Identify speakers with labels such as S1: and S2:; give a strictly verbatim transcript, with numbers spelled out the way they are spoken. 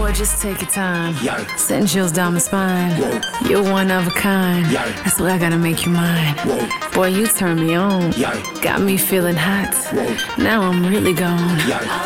S1: Just take your time.
S2: Yikes.
S1: Send chills down my spine.
S2: Whoa.
S1: You're one of a kind.
S2: Yikes.
S1: That's why I gotta make you mine.
S2: Whoa.
S1: Boy, you turn me on.
S2: Yikes.
S1: Got me feeling hot.
S2: Whoa.
S1: Now I'm really gone.
S2: Yikes.